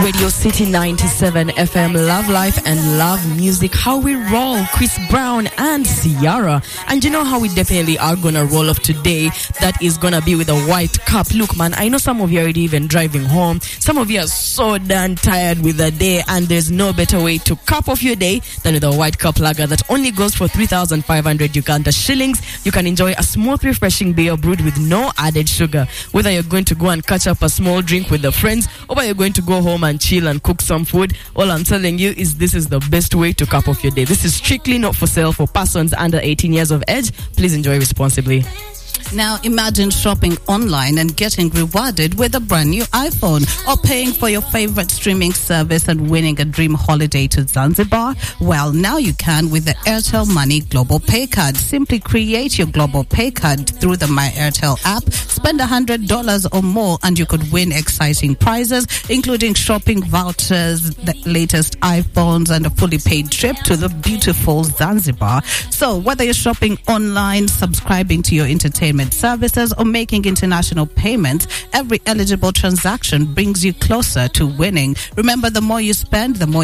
Radio City 97 FM, love life and love music. How we roll, Chris Brown and Ciara. And you know how we definitely are gonna roll off today? That is gonna be with a white cup. Look, man, I know some of you are already even driving home. Some of you are so done tired with the day, and there's no better way to cap off your day than with a white cup lager that only goes for 3,500 Uganda shillings. You can enjoy a smooth, refreshing beer brewed with no added sugar. Whether you're going to go and catch up a small drink with the friends, or whether you're going to go home and chill and cook some food, all I'm telling you is this is the best way to cap off your day. This is strictly not for sale for persons under 18 years of age. Please enjoy responsibly. Now imagine shopping online and getting rewarded with a brand new iPhone, or paying for your favorite streaming service and winning a dream holiday to Zanzibar. Well, now you can with the Airtel Money Global Pay Card. Simply create your Global Pay Card through the My Airtel app, spend $100 or more, and you could win exciting prizes, including shopping vouchers, the latest iPhones, and a fully paid trip to the beautiful Zanzibar. So whether you're shopping online, subscribing to your entertainment services, or making international payments, every eligible transaction brings you closer to winning. Remember, the more you spend, the more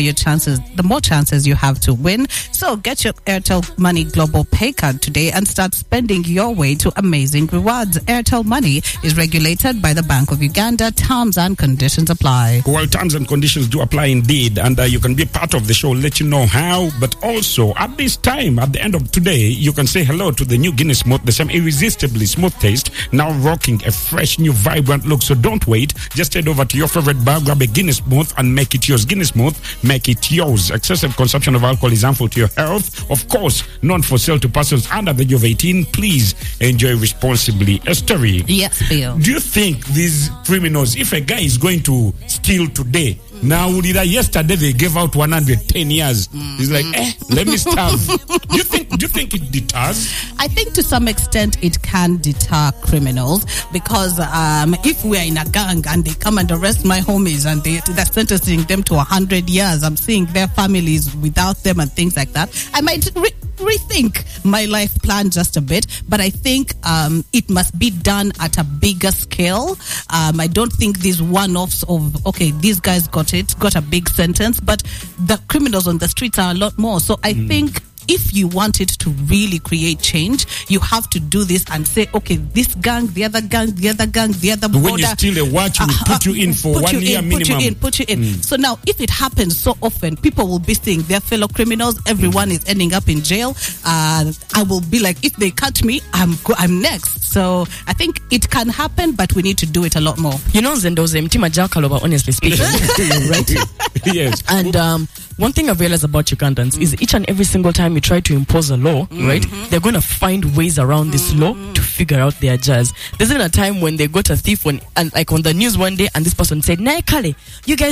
chances you have to win. So get your Airtel Money Global Pay Card today and start spending your way to amazing rewards. Airtel Money is regulated by the Bank of Uganda. Terms and conditions apply. Well, terms and conditions do apply indeed, and you can be part of the show, let you know how. But also, at this time, at the end of today, you can say hello to the new Guinness Smooth, the same irresistibly smooth taste, now rocking a fresh, new, vibrant look. So don't wait. Just head over to your favorite bar, grab a Guinness Smooth, and make it yours. Guinness Smooth, make it yours. Excessive consumption of alcohol is harmful to your health. Of course, not for sale to persons under the age of 18. Please enjoy responsibly. Esteri. Yes, Bill. Do you think these criminals, if a guy is going to steal today, now, yesterday they gave out 110 years. He's like, let me starve. Do you think it deters? I think to some extent it can deter criminals, because if we are in a gang and they come and arrest my homies and they're sentencing them to 100 years, I'm seeing their families without them and things like that, I might rethink my life plan just a bit. But I think it must be done at a bigger scale. I don't think these one-offs of, okay, these guys got a big sentence, but the criminals on the streets are a lot more. So I think if you want it to really create change, you have to do this and say, okay, this gang, the other gang, the other gang, the other border. When you steal a watch, we put you in for 1 year minimum. Put you in. So now, if it happens so often, people will be seeing their fellow criminals. Everyone is ending up in jail. I will be like, if they catch me, I'm next. So I think it can happen, but we need to do it a lot more. You know, Zendoze Mtima Jakaloba, honestly speaking, right? Yes. And one thing I've realized about Ugandans is each and every single time you try to impose a law, right, they're going to find ways around this law to figure out their jazz. There's been a time when they got a thief and like on the news one day, and this person said, "Nae Kale, you guys